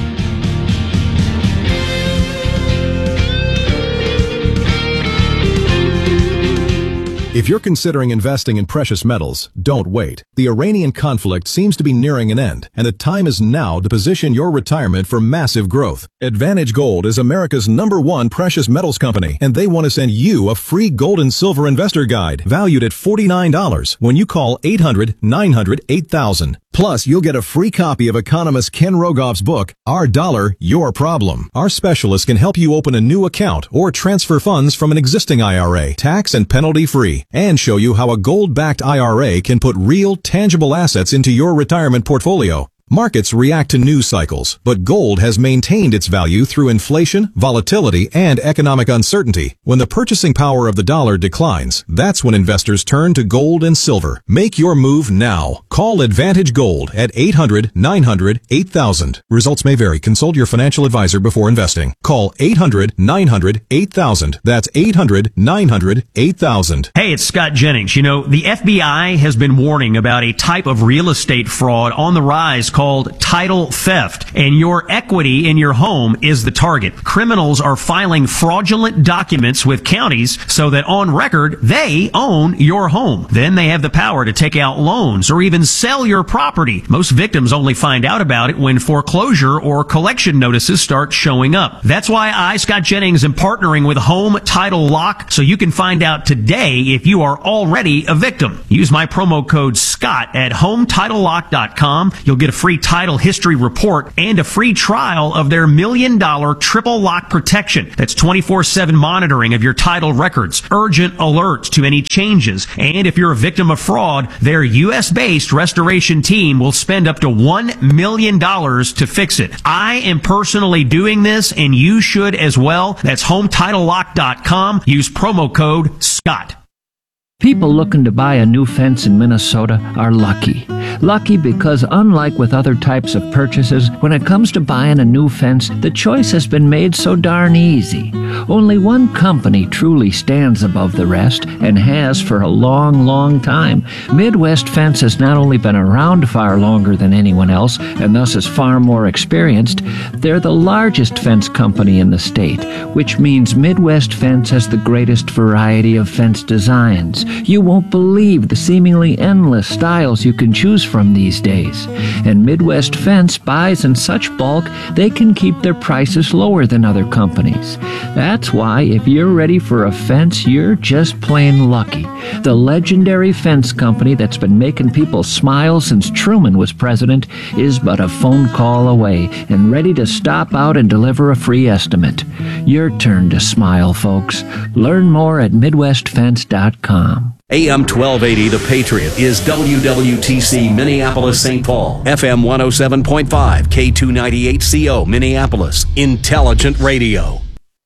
If you're considering investing in precious metals, don't wait. The Iranian conflict seems to be nearing an end, and the time is now to position your retirement for massive growth. Advantage Gold is America's #1 precious metals company, and they want to send you a free gold and silver investor guide valued at $49 when you call 800-900-8000. Plus, you'll get a free copy of economist Ken Rogoff's book, Our Dollar, Your Problem. Our specialists can help you open a new account or transfer funds from an existing IRA, tax and penalty free, and show you how a gold-backed IRA can put real, tangible assets into your retirement portfolio. Markets react to news cycles, but gold has maintained its value through inflation, volatility, and economic uncertainty. When the purchasing power of the dollar declines, that's when investors turn to gold and silver. Make your move now. Call Call Advantage Gold at 800-900-8000. Results may vary. Consult your financial advisor before investing. Call 800-900-8000. That's 800-900-8000. Hey, it's Scott Jennings. You know, the FBI has been warning about a type of real estate fraud on the rise called title theft. And your equity in your home is the target. Criminals are filing fraudulent documents with counties so that on record, they own your home. Then they have the power to take out loans or even sell your property. Most victims only find out about it when foreclosure or collection notices start showing up. That's why I, Scott Jennings, am partnering with Home Title Lock so you can find out today if you are already a victim. Use my promo code SCOTT at HomeTitleLock.com. You'll get a free title history report and a free trial of their $1 million triple lock protection. That's 24/7 monitoring of your title records, urgent alerts to any changes, and if you're a victim of fraud, their U.S.-based restoration team will spend up to $1 million to fix it. I am personally doing this, and you should as well. That's HomeTitleLock.com. Use promo code SCOTT. People looking to buy a new fence in Minnesota are lucky. Lucky because unlike with other types of purchases, when it comes to buying a new fence, the choice has been made so darn easy. Only one company truly stands above the rest and has for a long, long time. Midwest Fence has not only been around far longer than anyone else and thus is far more experienced, they're the largest fence company in the state, which means Midwest Fence has the greatest variety of fence designs. You won't believe the seemingly endless styles you can choose from these days. And Midwest Fence buys in such bulk, they can keep their prices lower than other companies. That's why if you're ready for a fence, you're just plain lucky. The legendary fence company that's been making people smile since Truman was president is but a phone call away and ready to stop out and deliver a free estimate. Your turn to smile, folks. Learn more at MidwestFence.com. AM 1280 The Patriot is WWTC Minneapolis St. Paul, FM 107.5, K298CO Minneapolis, Intelligent Radio.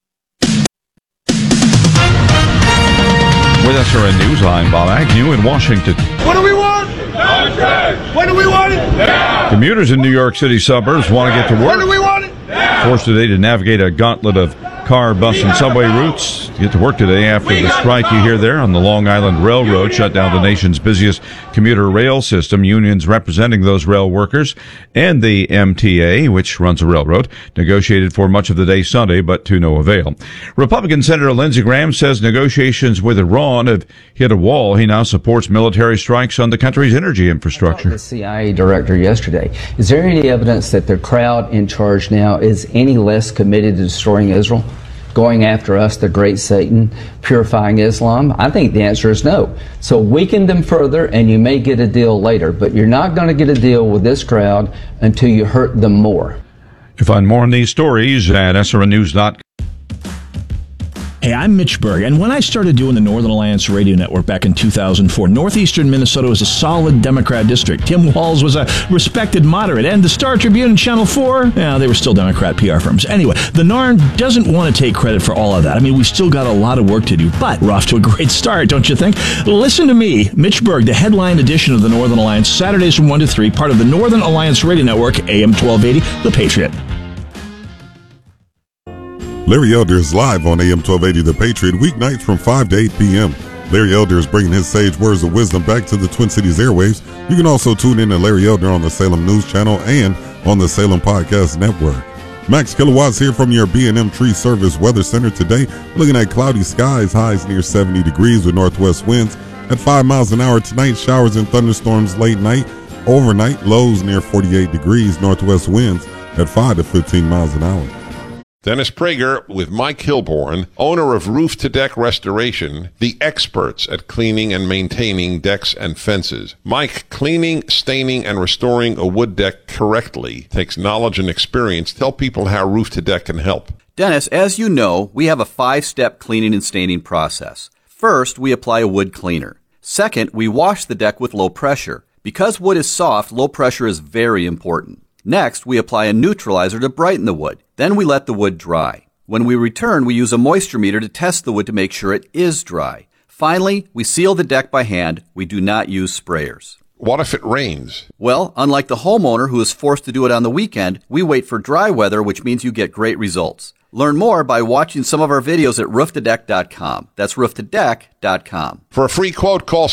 With SRN News, I'm Bob Agnew in Washington. What do we want? When do we want it? Now. Commuters in New York City suburbs want to get to work. When do we want it? Now. Forced today to navigate a gauntlet of car, bus, and subway routes to get to work today after the strike you hear there on the Long Island Railroad shut down the nation's busiest commuter rail system. Unions representing those rail workers and the MTA, which runs the railroad, negotiated for much of the day Sunday, but to no avail. Republican Senator Lindsey Graham says negotiations with Iran have hit a wall. He now supports military strikes on the country's energy infrastructure. The CIA director yesterday. Is there any evidence that the crowd in charge now is any less committed to destroying Israel? Going after us, the great Satan, purifying Islam? I think the answer is no. So weaken them further and you may get a deal later, but you're not going to get a deal with this crowd until you hurt them more. You find more on these stories at SRNnews.com. Hey, I'm Mitch Berg, and when I started doing the Northern Alliance Radio Network back in 2004, northeastern Minnesota was a solid Democrat district. Tim Walz was a respected moderate, and the Star Tribune and Channel 4, they were still Democrat PR firms. Anyway, the NARN doesn't want to take credit for all of that. I mean, we've still got a lot of work to do, but we're off to a great start, don't you think? Listen to me, Mitch Berg, the headline edition of the Northern Alliance, Saturdays from 1 to 3, part of the Northern Alliance Radio Network, AM 1280, The Patriot. Larry Elder is live on AM 1280 The Patriot, weeknights from 5 to 8 p.m. Larry Elder is bringing his sage words of wisdom back to the Twin Cities airwaves. You can also tune in to Larry Elder on the Salem News Channel and on the Salem Podcast Network. Max Kilowatts here from your B&M Tree Service Weather Center today. Looking at cloudy skies, highs near 70 degrees with northwest winds at 5 miles an hour tonight. Showers and thunderstorms late night. Overnight, lows near 48 degrees, northwest winds at 5 to 15 miles an hour. Dennis Prager with Mike Hilborn, owner of Roof to Deck Restoration, the experts at cleaning and maintaining decks and fences. Mike, cleaning, staining, and restoring a wood deck correctly takes knowledge and experience. Tell people how Roof to Deck can help. Dennis, as you know, we have a 5-step cleaning and staining process. First, we apply a wood cleaner. Second, we wash the deck with low pressure. Because wood is soft, low pressure is very important. Next, we apply a neutralizer to brighten the wood. Then we let the wood dry. When we return, we use a moisture meter to test the wood to make sure it is dry. Finally, we seal the deck by hand. We do not use sprayers. What if it rains? Well, unlike the homeowner who is forced to do it on the weekend, we wait for dry weather, which means you get great results. Learn more by watching some of our videos at rooftodeck.com. That's rooftodeck.com. For a free quote, call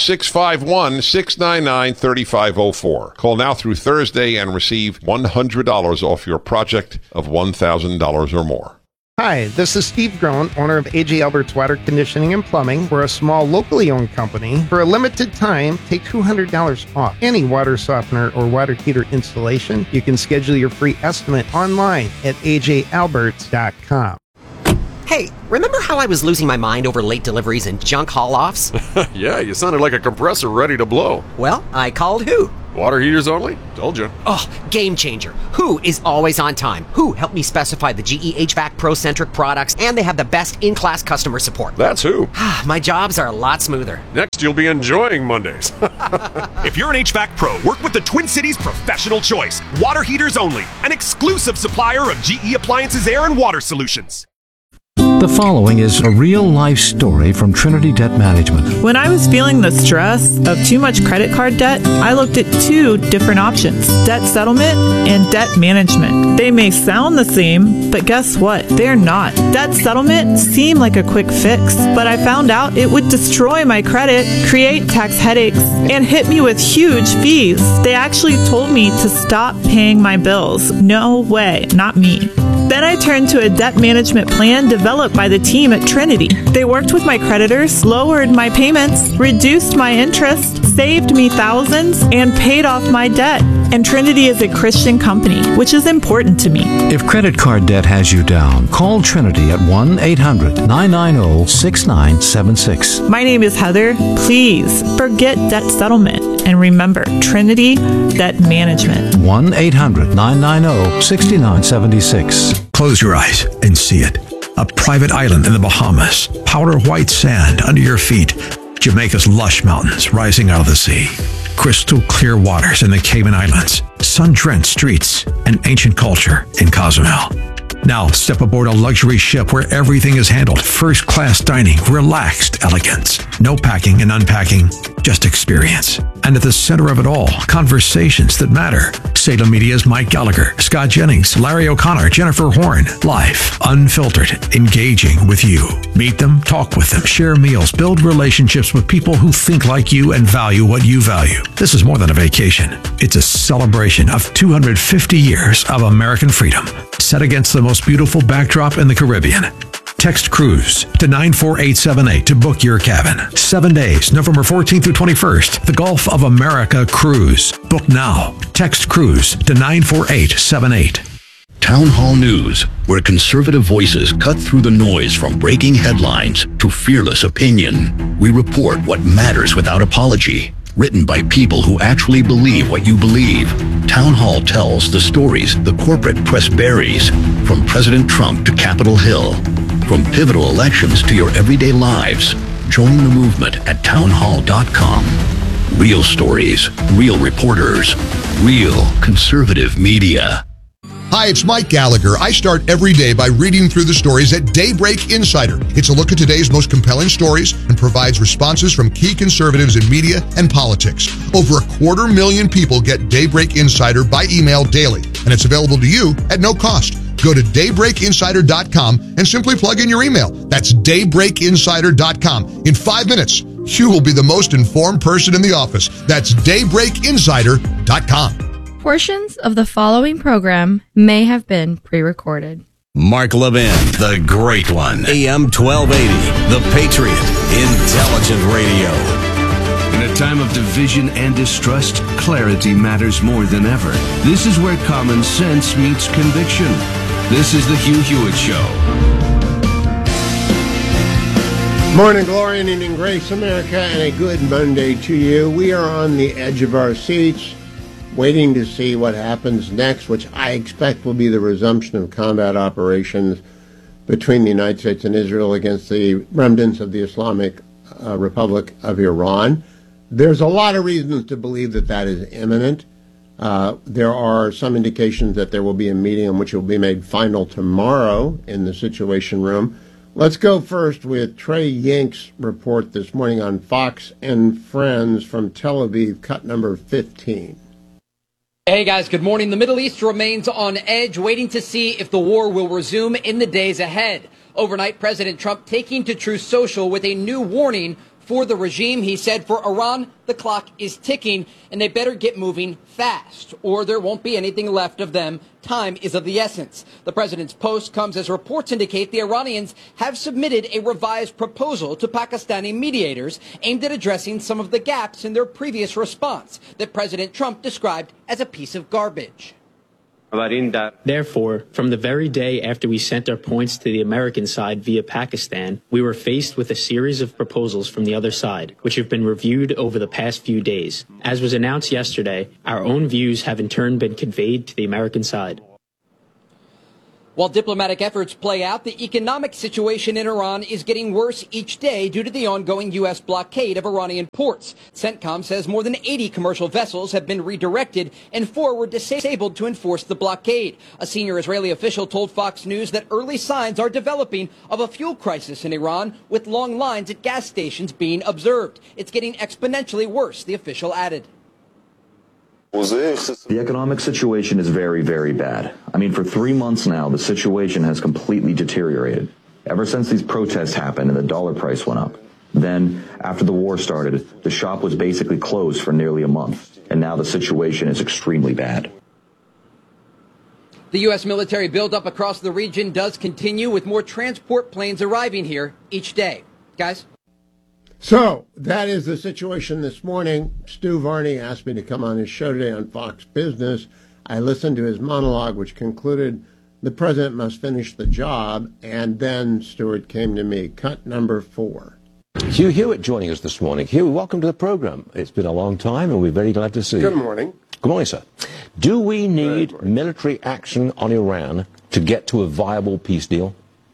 651-699-3504. Call now through Thursday and receive $100 off your project of $1,000 or more. Hi, this is Steve Groen, owner of AJ Albert's Water Conditioning and Plumbing. We're a small, locally owned company. For a limited time, take $200 off any water softener or water heater installation. You can schedule your free estimate online at ajalberts.com. Hey, remember how I was losing my mind over late deliveries and junk haul-offs? Yeah, you sounded like a compressor ready to blow. Well, I called Who. Water heaters only? Told you. Oh, game changer. Who is always on time. Who helped me specify the GE HVAC Pro-centric products, and they have the best in-class customer support. That's Who. My jobs are a lot smoother. Next, you'll be enjoying Mondays. If you're an HVAC pro, work with the Twin Cities Professional Choice. Water heaters only. An exclusive supplier of GE Appliances Air and Water Solutions. The following is a real-life story from Trinity Debt Management. When I was feeling the stress of too much credit card debt, I looked at two different options: debt settlement and debt management. They may sound the same, but guess what? They're not. Debt settlement seemed like a quick fix, but I found out it would destroy my credit, create tax headaches, and hit me with huge fees. They actually told me to stop paying my bills. No way, not me. Then I turned to a debt management plan developed by the team at Trinity. They worked with my creditors, lowered my payments, reduced my interest, saved me thousands, and paid off my debt. And Trinity is a Christian company, which is important to me. If credit card debt has you down, call Trinity at 1-800-990-6976. My name is Heather. Please forget debt settlement and remember Trinity Debt Management. 1-800-990-6976. Close your eyes and see it. A private island in the Bahamas, powder white sand under your feet, Jamaica's lush mountains rising out of the sea, crystal clear waters in the Cayman Islands, sun-drenched streets, and ancient culture in Cozumel. Now step aboard a luxury ship where everything is handled first-class dining, relaxed elegance. No packing and unpacking, just experience. And at the center of it all, conversations that matter. Salem Media's Mike Gallagher, Scott Jennings, Larry O'Connor, Jennifer Horn. Live, unfiltered, engaging with you. Meet them, talk with them, share meals, build relationships with people who think like you and value what you value. This is more than a vacation. It's a celebration of 250 years of American freedom, set against the most beautiful backdrop in the Caribbean. Text Cruise to 94878 to book your cabin. 7 days, November 14th through 21st. The Gulf of America Cruise. Book now. Text Cruise to 94878. Town Hall News, where conservative voices cut through the noise from breaking headlines to fearless opinion. We report what matters without apology. Written by people who actually believe what you believe. Town Hall tells the stories the corporate press buries, from President Trump to Capitol Hill, from pivotal elections to your everyday lives. Join the movement at townhall.com. Real stories, real reporters, real conservative media. Hi, it's Mike Gallagher. I start every day by reading through the stories at Daybreak Insider. It's a look at today's most compelling stories and provides responses from key conservatives in media and politics. Over 250,000 people get Daybreak Insider by email daily, and it's available to you at no cost. Go to daybreakinsider.com and simply plug in your email. That's daybreakinsider.com. In 5 minutes, you will be the most informed person in the office. That's daybreakinsider.com. Portions of the following program may have been pre-recorded. Mark Levin, the great one. AM 1280, The Patriot, intelligent radio. In a time of division and distrust, clarity matters more than ever. This is where common sense meets conviction. This is the Hugh Hewitt Show. Morning, glory, and evening grace, America, and a good Monday to you. We are on the edge of our seats, waiting to see what happens next, which I expect will be the resumption of combat operations between the United States and Israel against the remnants of the Islamic Republic of Iran. There's a lot of reasons to believe that that is imminent. There are some indications that there will be a meeting in which it will be made final tomorrow in the Situation Room, Let's go first with Trey Yink's report this morning on Fox and Friends from Tel Aviv, cut number 15. Hey guys, good morning. The Middle East remains on edge, waiting to see if the war will resume in the days ahead. Overnight, President Trump taking to Truth Social with a new warning for the regime. He said for Iran, the clock is ticking and they better get moving fast or there won't be anything left of them. Time is of the essence. The president's post comes as reports indicate the Iranians have submitted a revised proposal to Pakistani mediators aimed at addressing some of the gaps in their previous response that President Trump described as a piece of garbage. Therefore, from the very day after we sent our points to the American side via Pakistan, we were faced with a series of proposals from the other side, which have been reviewed over the past few days. As was announced yesterday, our own views have in turn been conveyed to the American side. While diplomatic efforts play out, the economic situation in Iran is getting worse each day due to the ongoing U.S. blockade of Iranian ports. CENTCOM says more than 80 commercial vessels have been redirected and 4 were disabled to enforce the blockade. A senior Israeli official told Fox News that early signs are developing of a fuel crisis in Iran, with long lines at gas stations being observed. It's getting exponentially worse, the official added. The economic situation is very, very bad. I mean, for 3 months now, the situation has completely deteriorated. Ever since these protests happened and the dollar price went up. Then, after the war started, the shop was basically closed for nearly a month. And now the situation is extremely bad. The U.S. military buildup across the region does continue, with more transport planes arriving here each day. Guys? So, that is the situation this morning. Stu Varney asked me to come on his show today on Fox Business. I listened to his monologue, which concluded the president must finish the job, and then Stuart came to me. Cut number 4. Hugh Hewitt joining us this morning. Hugh, welcome to the program. It's been a long time, and we're very glad to see you. Good morning. Good morning, sir. Do we need military action on Iran to get to a viable peace deal?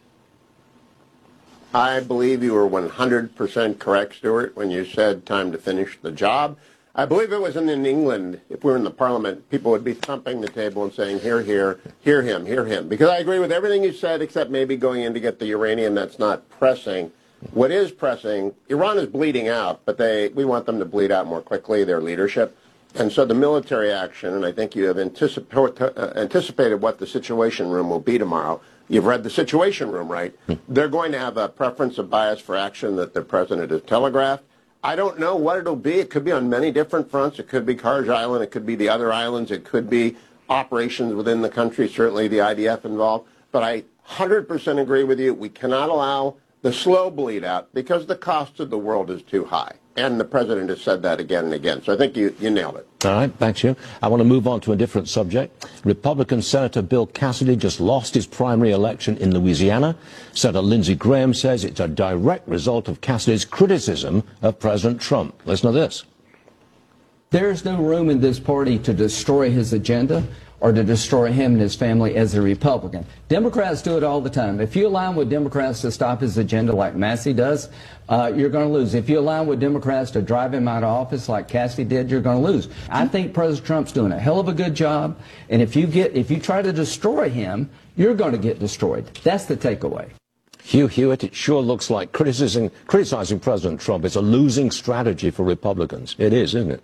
I believe you were 100% correct, Stuart, when you said time to finish the job. I believe it was in England, if we were in the parliament, people would be thumping the table and saying, hear him, hear him. Because I agree with everything you said, except maybe going in to get the uranium. That's not pressing. What is pressing, Iran is bleeding out, but we want them to bleed out more quickly, their leadership. And so the military action, and I think you have anticipated what the Situation Room will be tomorrow. You've read the Situation Room, right? They're going to have a preference, a bias for action that the president has telegraphed. I don't know what it'll be. It could be on many different fronts. It could be Karj Island. It could be the other islands. It could be operations within the country, certainly the IDF involved. But I 100% agree with you. We cannot allow the slow bleed out because the cost of the world is too high. And the president has said that again and again. So I think you nailed it. All right, thanks, Hugh. I want to move on to a different subject. Republican Senator Bill Cassidy just lost his primary election in Louisiana. Senator Lindsey Graham says it's a direct result of Cassidy's criticism of President Trump. Listen to this. There is no room in this party to destroy his agenda or to destroy him and his family as a Republican. Democrats do it all the time. If you align with Democrats to stop his agenda like Massey does, you're going to lose. If you align with Democrats to drive him out of office like Cassidy did, you're going to lose. I think President Trump's doing a hell of a good job, and if you try to destroy him, you're going to get destroyed. That's the takeaway. Hugh Hewitt, it sure looks like criticizing President Trump is a losing strategy for Republicans. It is, isn't it?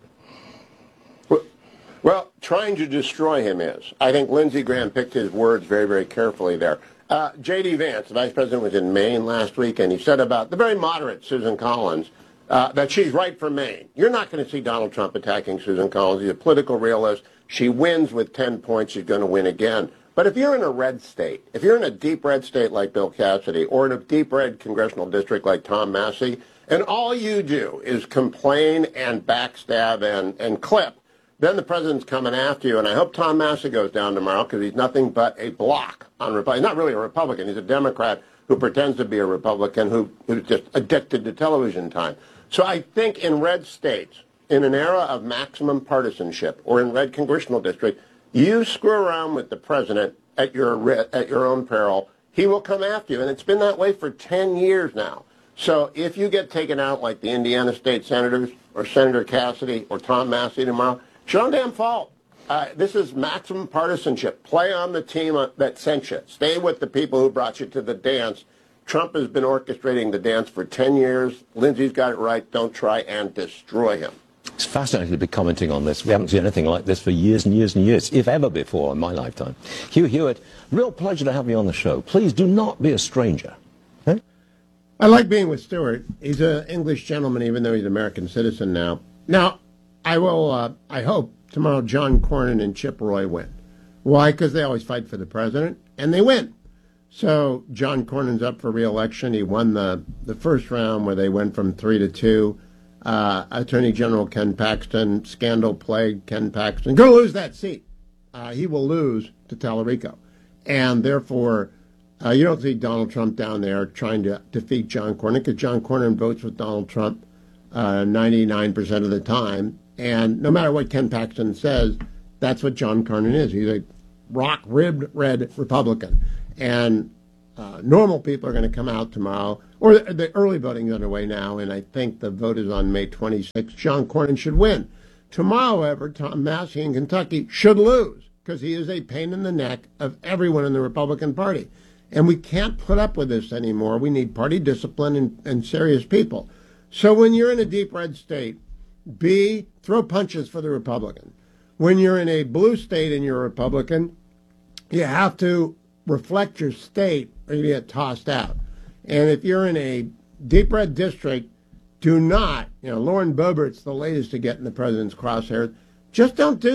Well, trying to destroy him is. I think Lindsey Graham picked his words very, very carefully there. J.D. Vance, the vice president, was in Maine last week, and he said about the very moderate Susan Collins that she's right for Maine. You're not going to see Donald Trump attacking Susan Collins. He's a political realist. She wins with 10 points. She's going to win again. But if you're in a red state, if you're in a deep red state like Bill Cassidy, or in a deep red congressional district like Tom Massey, and all you do is complain and backstab and clip, then the president's coming after you, and I hope Tom Massey goes down tomorrow because he's nothing but a block on Republicans. He's not really a Republican. He's a Democrat who pretends to be a Republican who's just addicted to television time. So I think in red states, in an era of maximum partisanship, or in red congressional district, you screw around with the president at your own peril, he will come after you. And it's been that way for 10 years now. So if you get taken out like the Indiana state senators or Senator Cassidy or Tom Massey tomorrow, it's your own damn fault. This is maximum partisanship. Play on the team that sent you. Stay with the people who brought you to the dance. Trump has been orchestrating the dance for 10 years. Lindsay's got it right. Don't try and destroy him. It's fascinating to be commenting on this. We haven't seen anything like this for years and years and years, if ever before in my lifetime. Hugh Hewitt, real pleasure to have you on the show. Please do not be a stranger. Okay? I like being with Stuart. He's an English gentleman, even though he's an American citizen now. Now, I hope tomorrow John Cornyn and Chip Roy win. Why? Because they always fight for the president, and they win. So John Cornyn's up for re-election. He won the first round where they went from 3-2. Attorney General Ken Paxton, scandal-plagued Ken Paxton, going to lose that seat. He will lose to Tallarico. And therefore, you don't see Donald Trump down there trying to defeat John Cornyn, because John Cornyn votes with Donald Trump 99% of the time. And no matter what Ken Paxton says, that's what John Cornyn is. He's a rock-ribbed red Republican. And normal people are going to come out tomorrow, or the early voting is underway now, and I think the vote is on May 26th. John Cornyn should win. Tomorrow, however, Tom Massey in Kentucky should lose, because he is a pain in the neck of everyone in the Republican Party. And we can't put up with this anymore. We need party discipline and serious people. So when you're in a deep red state, throw punches for the Republican. When you're in a blue state and you're a Republican, you have to reflect your state or you get tossed out. And if you're in a deep red district, do not, Lauren Boebert's the latest to get in the president's crosshairs. Just don't do